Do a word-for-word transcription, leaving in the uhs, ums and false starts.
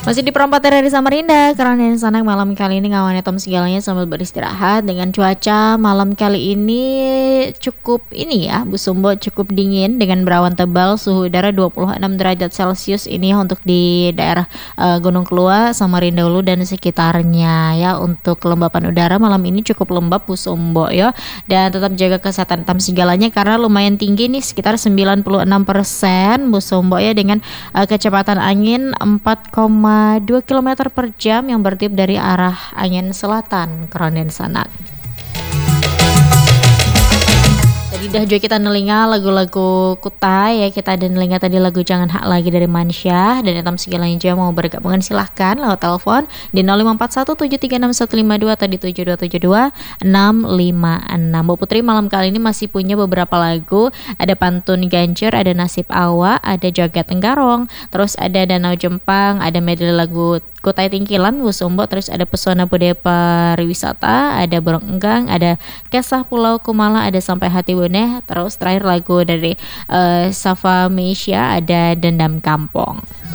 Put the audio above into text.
Masih di perempat dari Samarinda, karena di sana malam kali ini ngawannya Tom segalanya sambil beristirahat dengan cuaca malam kali ini cukup ini ya, Bu Sumbo, cukup dingin dengan berawan tebal, suhu udara dua puluh enam derajat Celcius ini ya untuk di daerah uh, Gunung Kelua, Samarinda Hulu dan sekitarnya ya. Untuk kelembapan udara malam ini cukup lembab Bu Sumbo ya, dan tetap jaga kesehatan Tom segalanya karena lumayan tinggi nih sekitar sembilan puluh enam persen Bu Sumbo ya, dengan uh, kecepatan angin empat koma dua kilometer per jam yang bertiup dari arah angin selatan Keronden Sanak. Tadi dah juga kita nelinga lagu-lagu Kutai ya, kita ada nelinga tadi lagu Jangan Hak Lagi dari Mansyah, dan Etam segalanya juga mau bergabungan silahkan lewat telepon di nol lima empat satu tujuh tiga enam satu lima dua atau di tujuh dua tujuh dua enam lima enam. Bu Putri malam kali ini masih punya beberapa lagu, ada Pantun Gancur, ada Nasib Awa, ada Joget Tenggarong, terus ada Danau Jempang, ada medley lagu Kutai Tingkilan Bu Sumbo, terus ada Pesona Budaya Pariwisata, ada Burung Enggang, ada Kisah Pulau Kumala, ada Sampai Hati Boneh, terus terakhir lagu dari uh, Safa Meisya, ada Dendam Kampung.